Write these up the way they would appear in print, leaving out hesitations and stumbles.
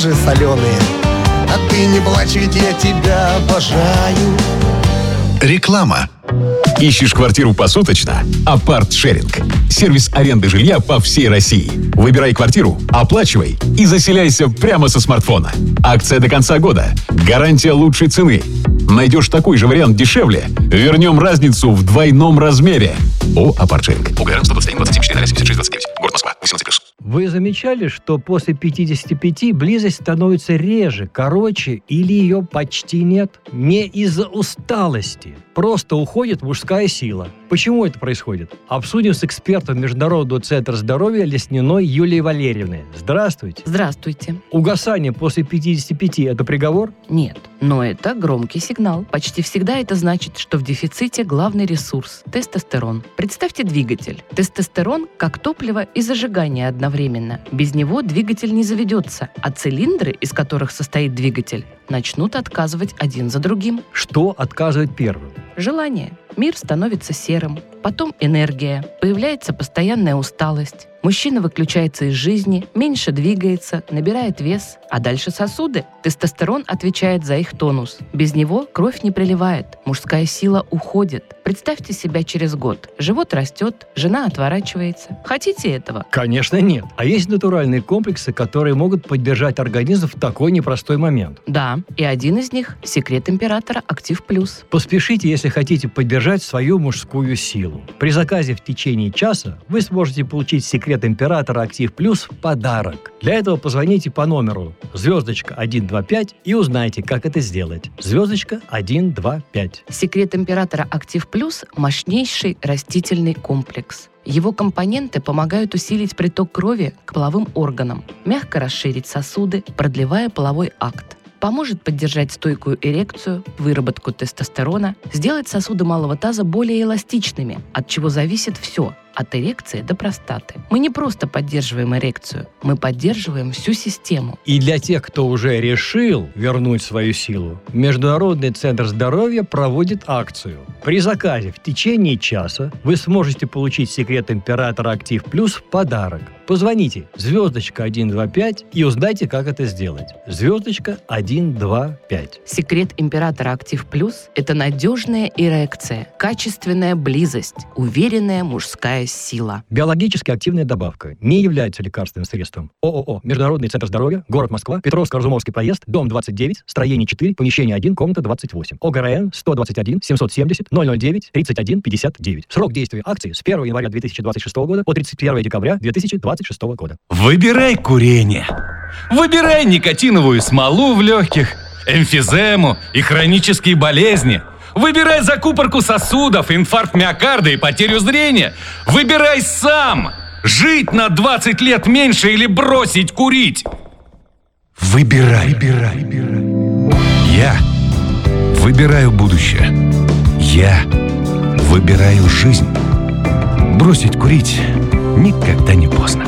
лужи соленые. А ты не плачь, ведь я тебя обожаю. Реклама. Ищешь квартиру посуточно? Апарт-шеринг. Сервис аренды жилья по всей России. Выбирай квартиру, оплачивай и заселяйся прямо со смартфона. Акция до конца года. Гарантия лучшей цены. Найдешь такой же вариант дешевле? Вернем разницу в двойном размере. О, Апарт-шеринг. УГР 121-27-4-76-29. Город Москва. 18+. Вы замечали, что после 55 близость становится реже, короче или ее почти нет? Не из-за усталости. Просто уходит мужская сила. Почему это происходит? Обсудим с экспертом Международного центра здоровья Лесниной Юлией Валерьевной. Здравствуйте. Здравствуйте. Угасание после 55 – это приговор? Нет, но это громкий сигнал. Почти всегда это значит, что в дефиците главный ресурс – тестостерон. Представьте двигатель. Тестостерон как топливо и зажигание одновременно. Без него двигатель не заведется, а цилиндры, из которых состоит двигатель, начнут отказывать один за другим. Что отказывает первым? Желание. Мир становится серым. Потом энергия. Появляется постоянная усталость. Мужчина выключается из жизни, меньше двигается, набирает вес. А дальше сосуды. Тестостерон отвечает за их тонус. Без него кровь не приливает, мужская сила уходит. Представьте себя через год. Живот растет, жена отворачивается. Хотите этого? Конечно, нет. А есть натуральные комплексы, которые могут поддержать организм в такой непростой момент. Да, и один из них – секрет императора Актив Плюс. Поспешите, если хотите поддержать свою мужскую силу. При заказе в течение часа вы сможете получить секрет императора Актив Плюс в подарок. Для этого позвоните по номеру *125 и узнайте, как это сделать. *125. Секрет императора Актив Плюс – мощнейший растительный комплекс. Его компоненты помогают усилить приток крови к половым органам, мягко расширить сосуды, продлевая половой акт. Поможет поддержать стойкую эрекцию, выработку тестостерона, сделать сосуды малого таза более эластичными, от чего зависит все – от эрекции до простаты. Мы не просто поддерживаем эрекцию, мы поддерживаем всю систему. И для тех, кто уже решил вернуть свою силу, Международный центр здоровья проводит акцию. При заказе в течение часа вы сможете получить секрет императора Актив Плюс в подарок. Позвоните *125 и узнайте, как это сделать. *125. Секрет императора Актив Плюс – это надежная эрекция, качественная близость, уверенная мужская сила. Биологически активная добавка не является лекарственным средством. ООО «Международный центр здоровья», город Москва, Петровско-Разумовский проезд, дом 29, строение 4, помещение 1, комната 28. ОГРН 121 770 009 31 59. Срок действия акции с 1 января 2026 года по 31 декабря 2026 года. Выбирай курение. Выбирай никотиновую смолу в легких, эмфизему и хронические болезни. Выбирай закупорку сосудов, инфаркт миокарда и потерю зрения. Выбирай сам! Жить на 20 лет меньше или бросить курить. Выбирай. Я выбираю будущее. Я выбираю жизнь. Бросить курить никогда не поздно.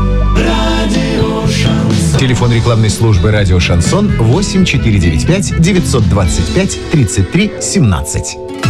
Телефон рекламной службы «Радио Шансон» 8495 925 33 17.